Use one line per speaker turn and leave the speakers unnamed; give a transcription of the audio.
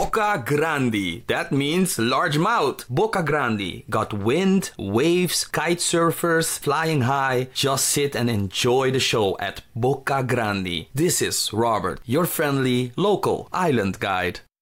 Boca Grande. That means large mouth. Boca Grande. Got wind, waves, kite surfers, flying high. Just sit and enjoy the show at Boca Grande. This is Robert, your friendly local island guide.